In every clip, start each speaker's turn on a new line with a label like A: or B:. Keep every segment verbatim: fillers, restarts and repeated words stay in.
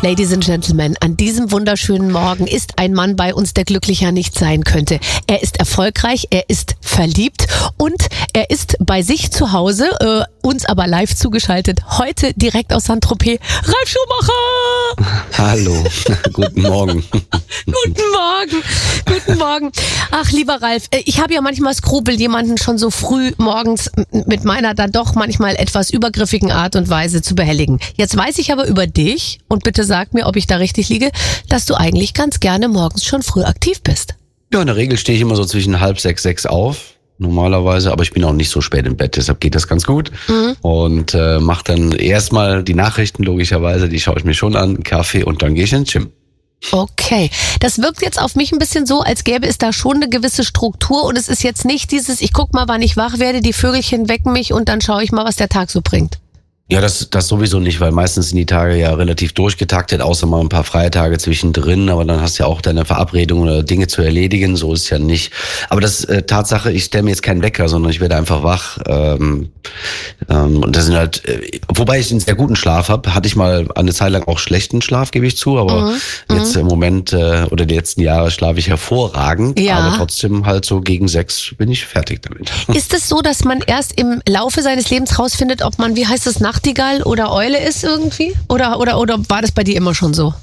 A: Ladies and Gentlemen, an diesem wunderschönen Morgen ist ein Mann bei uns, der glücklicher nicht sein könnte. Er ist erfolgreich, er ist verliebt und er ist bei sich zu Hause, äh, uns aber live zugeschaltet, heute direkt aus Saint-Tropez. Ralf Schumacher!
B: Hallo, guten Morgen.
A: Guten Morgen, guten Morgen. Ach, lieber Ralf, ich habe ja manchmal Skrupel, jemanden schon so früh morgens mit meiner dann doch manchmal etwas übergriffigen Art und Weise zu behelligen. Jetzt weiß ich aber über dich, und bitte sag mir, ob ich da richtig liege, dass du eigentlich ganz gerne morgens schon früh aktiv bist.
B: Ja, in der Regel stehe ich immer so zwischen halb sechs, sechs auf. Normalerweise, aber ich bin auch nicht so spät im Bett, deshalb geht das ganz gut. Mhm. Und äh, mache dann erstmal die Nachrichten, logischerweise, die schaue ich mir schon an, Kaffee, und dann gehe ich ins Gym.
A: Okay, das wirkt jetzt auf mich ein bisschen so, als gäbe es da schon eine gewisse Struktur, und es ist jetzt nicht dieses, ich guck mal, wann ich wach werde, die Vögelchen wecken mich und dann schaue ich mal, was der Tag so bringt.
B: Ja, das das sowieso nicht, weil meistens sind die Tage ja relativ durchgetaktet, außer mal ein paar Freitage zwischendrin, aber dann hast du ja auch deine Verabredung oder Dinge zu erledigen, so ist es ja nicht. Aber das äh, Tatsache, ich stelle mir jetzt keinen Wecker, sondern ich werde einfach wach. Ähm, ähm, und das sind halt, äh, wobei ich einen sehr guten Schlaf habe, hatte ich mal eine Zeit lang auch schlechten Schlaf, gebe ich zu, aber mhm. jetzt im Moment äh, oder die letzten Jahre schlafe ich hervorragend, ja. Aber trotzdem halt so gegen sechs bin ich fertig damit.
A: Ist es so, dass man erst im Laufe seines Lebens rausfindet, ob man, wie heißt es, Nachtigall oder Eule ist irgendwie? Oder, oder, oder war das bei dir immer schon so?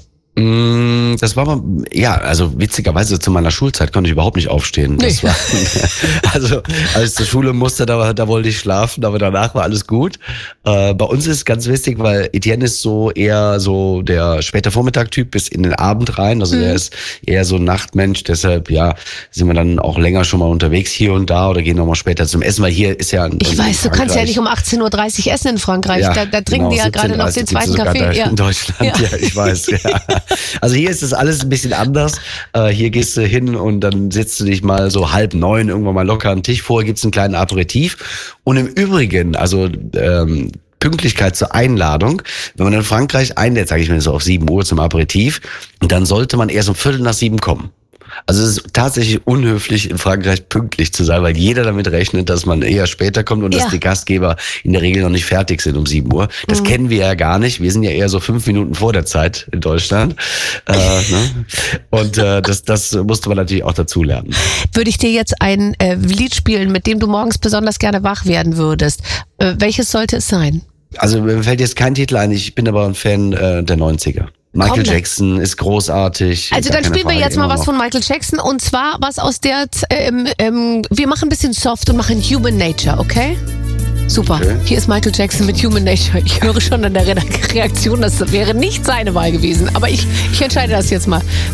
B: Das war mal, ja, also witzigerweise zu meiner Schulzeit konnte ich überhaupt nicht aufstehen. Das nee. war, also als ich zur Schule musste, da, da wollte ich schlafen, aber danach war alles gut. Äh, bei uns ist es ganz wichtig, weil Etienne ist so eher so der späte Vormittag-Typ bis in den Abend rein. Also mhm. der ist eher so ein Nachtmensch, deshalb ja sind wir dann auch länger schon mal unterwegs hier und da oder gehen noch mal später zum Essen, weil hier ist ja ein,
A: Ich weiß, du kannst ja nicht um achtzehn Uhr dreißig essen in Frankreich.
B: Ja,
A: da, da trinken
B: genau,
A: die ja gerade noch den zweiten Kaffee.
B: Ja. In Deutschland, ja, ja ich weiß, ja. Also hier ist das alles ein bisschen anders. Äh, hier gehst du hin und dann sitzt du dich mal so halb neun irgendwann mal locker am Tisch. Vorher gibt's einen kleinen Aperitif. Und im Übrigen, also ähm, Pünktlichkeit zur Einladung, wenn man in Frankreich einlädt, sage ich mir so auf sieben Uhr zum Aperitif, dann sollte man erst um Viertel nach sieben kommen. Also es ist tatsächlich unhöflich, in Frankreich pünktlich zu sein, weil jeder damit rechnet, dass man eher später kommt und ja. dass die Gastgeber in der Regel noch nicht fertig sind um sieben Uhr. Das mhm. kennen wir ja gar nicht. Wir sind ja eher so fünf Minuten vor der Zeit in Deutschland. äh, ne? Und äh, das, das musste man natürlich auch dazulernen.
A: Würde ich dir jetzt ein äh, Lied spielen, mit dem du morgens besonders gerne wach werden würdest, äh, welches sollte es sein?
B: Also mir fällt jetzt kein Titel ein, ich bin aber ein Fan äh, der neunziger. Michael Komm, Jackson ist großartig.
A: Also dann spielen wir jetzt mal was von Michael Jackson, und zwar was aus der, ähm, ähm, wir machen ein bisschen soft und machen Human Nature, okay? Super. Okay. Hier ist Michael Jackson mit Human Nature. Ich höre schon an der Reaktion, das wäre nicht seine Wahl gewesen, aber ich, ich entscheide das jetzt mal.